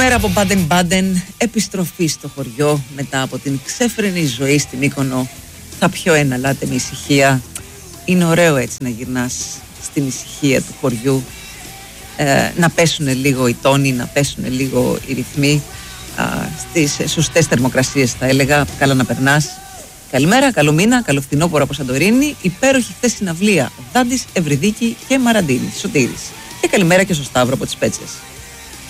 Καλημέρα από Μπάντεν-Μπάντεν. Επιστροφή στο χωριό μετά από την ξέφρενη ζωή στην Μύκονο. Θα πιω ένα λάτε με ησυχία. Είναι ωραίο έτσι να γυρνάς στην ησυχία του χωριού. Να πέσουν λίγο οι τόνοι, να πέσουν λίγο οι ρυθμοί. Στις σωστές θερμοκρασίες θα έλεγα. Καλά να περνάς. Καλημέρα, καλό μήνα, καλό φθινόπωρο από Σαντορίνη. Υπέροχη χθες συναυλία. Δάντης, Ευρυδίκη και Μαραντίνη. Σωτήρης. Και καλημέρα και στο Σταύρο από τις Πέτσες.